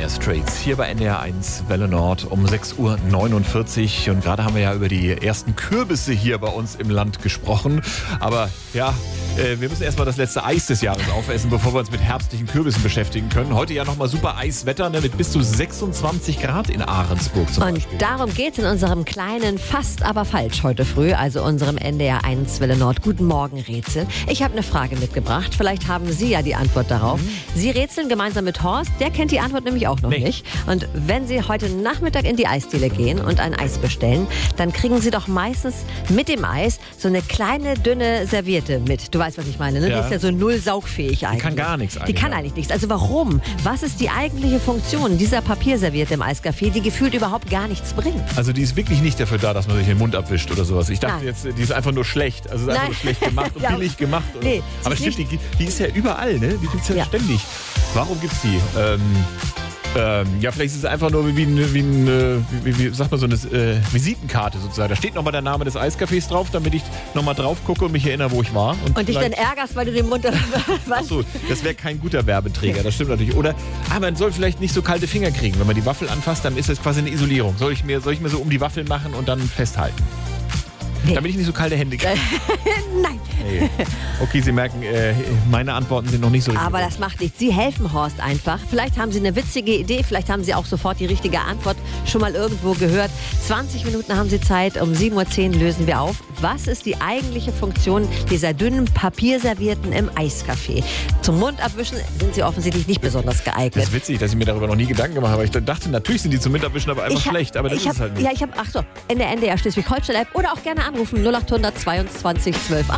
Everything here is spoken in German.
Dire Straits hier bei NDR 1 Welle Nord um 6:49 Uhr. Und gerade haben wir ja über die ersten Kürbisse hier bei uns im Land gesprochen. Aber ja, wir müssen erstmal das letzte Eis des Jahres aufessen, bevor wir uns mit herbstlichen Kürbissen beschäftigen können. Heute ja nochmal super Eiswetter, ne, mit bis zu 26 Grad in Ahrensburg zum Beispiel. Und darum geht es in unserem kleinen, fast aber falsch heute früh, also unserem NDR 1 Welle Nord Guten Morgen Rätsel. Ich habe eine Frage mitgebracht, vielleicht haben Sie ja die Antwort darauf. Sie rätseln gemeinsam mit Horst, der kennt die Antwort nämlich auch noch nicht. Und wenn Sie heute Nachmittag in die Eisdiele gehen und ein Eis bestellen, dann kriegen Sie doch meistens mit dem Eis so eine kleine, dünne Serviette mit. Du weißt, was ich meine, ne? Ja. Die ist ja so null saugfähig eigentlich. Die kann gar nichts eigentlich. Die kann eigentlich nichts. Also warum? Was ist die eigentliche Funktion dieser Papierserviette im Eiscafé, die gefühlt überhaupt gar nichts bringt? Also die ist wirklich nicht dafür da, dass man sich den Mund abwischt oder sowas. Ich dachte Nein. jetzt, die ist einfach nur schlecht. Also ist einfach nur schlecht gemacht und Ja. billig gemacht. Nee, aber sie ist stimmt, die ist ja überall, ne? Die gibt's ja Ja. ständig. Warum gibt's die? Ja, vielleicht ist es einfach nur wie sagt man, so eine Visitenkarte sozusagen. Da steht nochmal der Name des Eiscafés drauf, damit ich nochmal drauf gucke und mich erinnere, wo ich war. Und dich dann ärgerst, weil du den Mund... Was? Achso, das wäre kein guter Werbeträger, das stimmt natürlich. Oder man soll vielleicht nicht so kalte Finger kriegen. Wenn man die Waffel anfasst, dann ist das quasi eine Isolierung. Soll ich mir so um die Waffel machen und dann festhalten? Nee. Damit ich nicht so kalte Hände kriege. Nein. Nee. Okay, Sie merken, meine Antworten sind noch nicht so richtig. Aber das macht nichts. Sie helfen Horst einfach. Vielleicht haben Sie eine witzige Idee, vielleicht haben Sie auch sofort die richtige Antwort schon mal irgendwo gehört. 20 Minuten haben Sie Zeit, um 7:10 Uhr lösen wir auf. Was ist die eigentliche Funktion dieser dünnen Papierservietten im Eiscafé? Zum Mund abwischen sind sie offensichtlich nicht besonders geeignet. Das ist witzig, dass ich mir darüber noch nie Gedanken gemacht habe. Ich dachte, natürlich sind die zum Mitabwischen, aber einfach schlecht. Aber das ist es halt nicht. Ja, ich habe, in der NDR Schleswig-Holstein-App oder auch gerne anrufen 0800 22 12